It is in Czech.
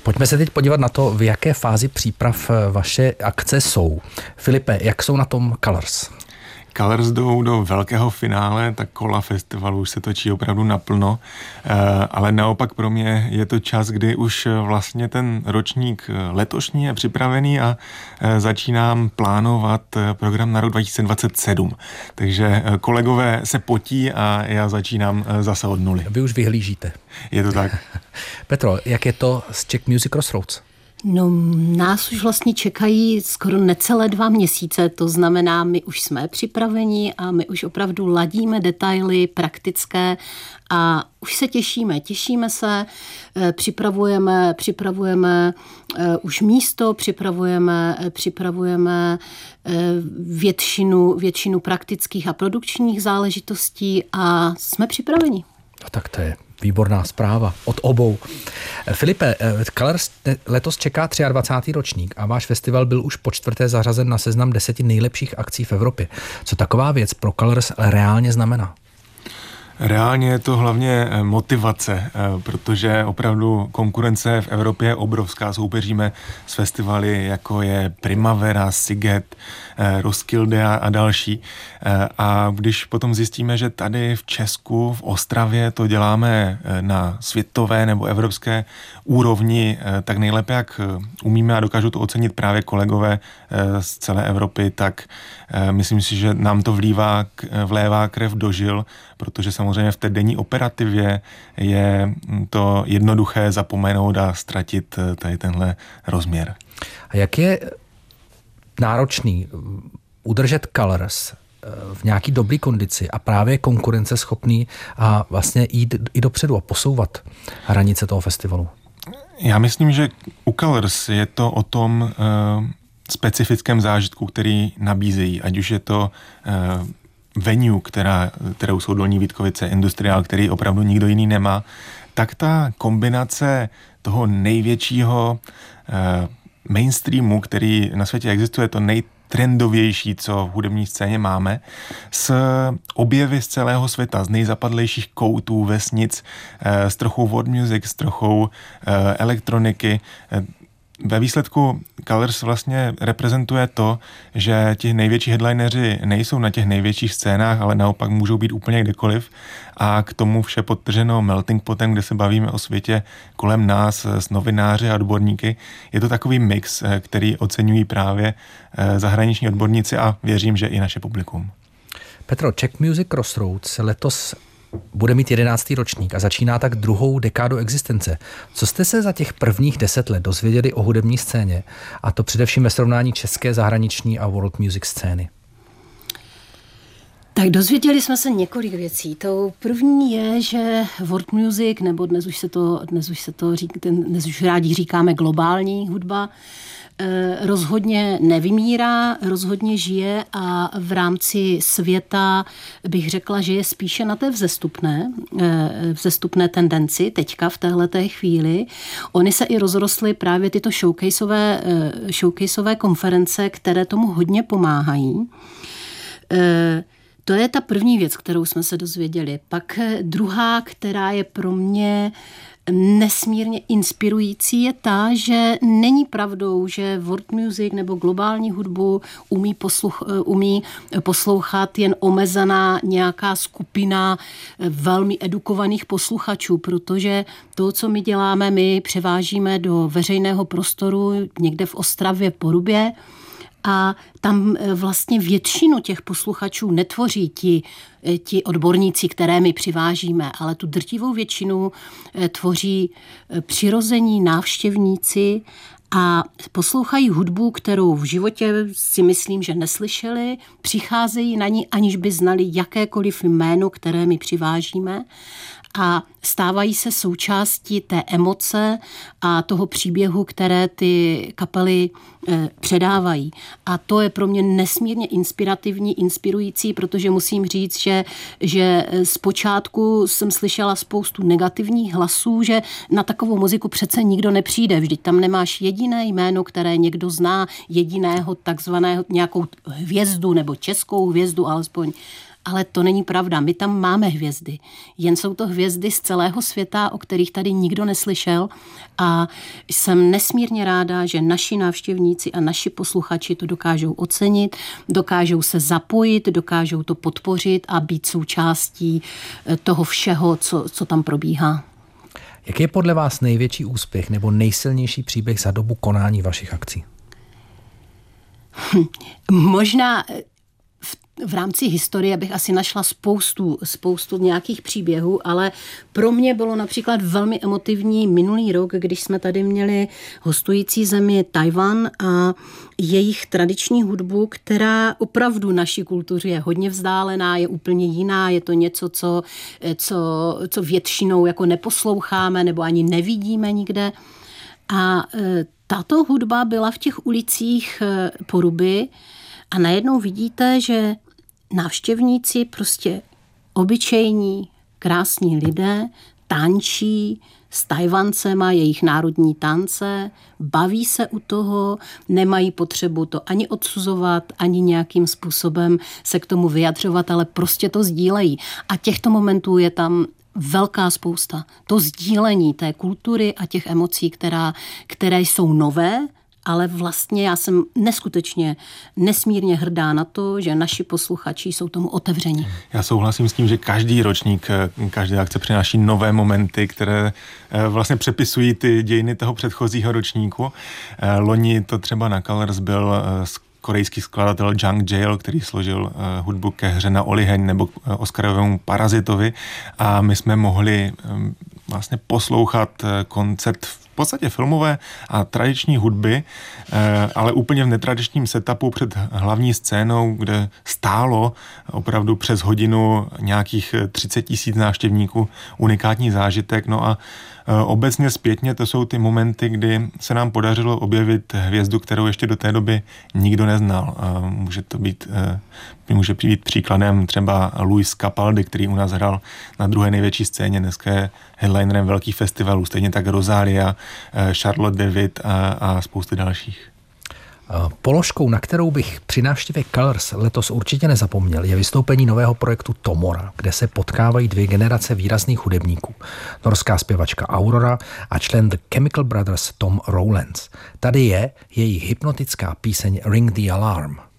Pojďme se teď podívat na to, v jaké fázi příprav vaše akce jsou. Filipe, jak jsou na tom Colors? Colors jdou do velkého finále, ta kola festivalu už se točí opravdu naplno, ale naopak pro mě je to čas, kdy už vlastně ten ročník letošní je připravený a začínám plánovat program na rok 2027. Takže kolegové se potí a já začínám zase od nuly. Vy už vyhlížíte. Je to tak. Petro, jak je to s Czech Music Crossroads? No, nás už vlastně čekají skoro necelé 2 měsíce, to znamená, my už jsme připraveni a my už opravdu ladíme detaily praktické a už se těšíme se, připravujeme už místo, připravujeme většinu praktických a produkčních záležitostí a jsme připraveni. No tak to je výborná zpráva od obou. Filipe, Colors letos čeká 23. ročník a váš festival byl už po 4. zařazen na seznam 10 nejlepších akcí v Evropě. Co taková věc pro Colors reálně znamená? Reálně je to hlavně motivace, protože opravdu konkurence v Evropě je obrovská. Soupeříme s festivaly, jako je Primavera, Sziget, Roskilde a další. A když potom zjistíme, že tady v Česku, v Ostravě to děláme na světové nebo evropské úrovni, tak nejlépe, jak umíme a dokážou to ocenit právě kolegové z celé Evropy, tak myslím si, že nám to vlévá krev do žil, protože samozřejmě v té denní operativě je to jednoduché zapomenout a ztratit tady tenhle rozměr. A jak je náročný udržet Colors v nějaký dobrý kondici a právě konkurenceschopný a vlastně jít i dopředu a posouvat hranice toho festivalu? Já myslím, že u Colors je to o tom specifickém zážitku, který nabízejí, ať už je to venue, kterou jsou Dolní Vítkovice, Industriál, který opravdu nikdo jiný nemá, tak ta kombinace toho největšího mainstreamu, který na světě existuje, to nejtrendovější, co v hudební scéně máme, s objevy z celého světa, z nejzapadlejších koutů, vesnic, s trochou world music, s trochou elektroniky. Ve výsledku Colors vlastně reprezentuje to, že ti největší headlineři nejsou na těch největších scénách, ale naopak můžou být úplně kdekoliv a k tomu vše podtrženo melting potem, kde se bavíme o světě kolem nás s novináři a odborníky. Je to takový mix, který oceňují právě zahraniční odborníci a věřím, že i naše publikum. Petro, Czech Music Crossroads letos bude mít 11. ročník a začíná tak 2. dekádu existence. Co jste se za těch prvních 10 let dozvěděli o hudební scéně, a to především ve srovnání české, zahraniční a world music scény? Tak dozvěděli jsme se několik věcí. To první je, že world music, nebo dnes už rádi říkáme globální hudba, rozhodně nevymírá, rozhodně žije a v rámci světa bych řekla, že je spíše na té vzestupné tendenci teďka v téhleté chvíli. Ony se i rozrostly právě tyto showcaseové konference, které tomu hodně pomáhají. To je ta první věc, kterou jsme se dozvěděli. Pak druhá, která je pro mě nesmírně inspirující, je ta, že není pravdou, že world music nebo globální hudbu umí poslouchat jen omezená nějaká skupina velmi edukovaných posluchačů, protože to, co my děláme, my převážíme do veřejného prostoru někde v Ostravě, Porubě, a tam vlastně většinu těch posluchačů netvoří ti odborníci, které my přivážíme, ale tu drtivou většinu tvoří přirození návštěvníci a poslouchají hudbu, kterou v životě si myslím, že neslyšeli, přicházejí na ní, aniž by znali jakékoliv jméno, které my přivážíme, a stávají se součástí té emoce a toho příběhu, které ty kapely předávají. A to je pro mě nesmírně inspirující, protože musím říct, že zpočátku jsem slyšela spoustu negativních hlasů, že na takovou muziku přece nikdo nepřijde. Vždyť tam nemáš jediné jméno, které někdo zná, jediného takzvaného nějakou hvězdu nebo českou hvězdu alespoň. ale to není pravda. My tam máme hvězdy. Jen jsou to hvězdy z celého světa, o kterých tady nikdo neslyšel a jsem nesmírně ráda, že naši návštěvníci a naši posluchači to dokážou ocenit, dokážou se zapojit, dokážou to podpořit a být součástí toho všeho, co tam probíhá. Jaký je podle vás největší úspěch nebo nejsilnější příběh za dobu konání vašich akcí? Možná v rámci historie bych asi našla spoustu nějakých příběhů, ale pro mě bylo například velmi emotivní minulý rok, když jsme tady měli hostující zemi Tchaj-wan a jejich tradiční hudbu, která opravdu naší kultuře je hodně vzdálená, je úplně jiná, je to něco, co většinou jako neposloucháme nebo ani nevidíme nikde. A tato hudba byla v těch ulicích Poruby a najednou vidíte, že návštěvníci, prostě obyčejní, krásní lidé, tančí s Tajvancema jejich národní tance, baví se u toho, nemají potřebu to ani odsuzovat, ani nějakým způsobem se k tomu vyjadřovat, ale prostě to sdílejí. A těchto momentů je tam velká spousta. To sdílení té kultury a těch emocí, které jsou nové, ale vlastně já jsem nesmírně hrdá na to, že naši posluchači jsou tomu otevření. Já souhlasím s tím, že každý ročník, každá akce přináší nové momenty, které vlastně přepisují ty dějiny toho předchozího ročníku. Loni to třeba na Colors byl korejský skladatel Jung Jae, který složil hudbu ke hře na Oliheň nebo Oscarovému Parazitovi a my jsme mohli vlastně poslouchat koncert v podstatě filmové a tradiční hudby, ale úplně v netradičním setupu před hlavní scénou, kde stálo opravdu přes hodinu nějakých 30 000 návštěvníků, unikátní zážitek. No a obecně zpětně to jsou ty momenty, kdy se nám podařilo objevit hvězdu, kterou ještě do té doby nikdo neznal. Může být příkladem třeba Luis Capaldi, který u nás hrál na druhé největší scéně, dneska je headlinerem velkých festivalů, stejně tak Rosalia, Charlotte David a spousty dalších. Položkou, na kterou bych při návštěvě Colors letos určitě nezapomněl, je vystoupení nového projektu Tomora, kde se potkávají dvě generace výrazných hudebníků. Norská zpěvačka Aurora a člen The Chemical Brothers Tom Rowlands. Tady je jejich hypnotická píseň Ring the Alarm.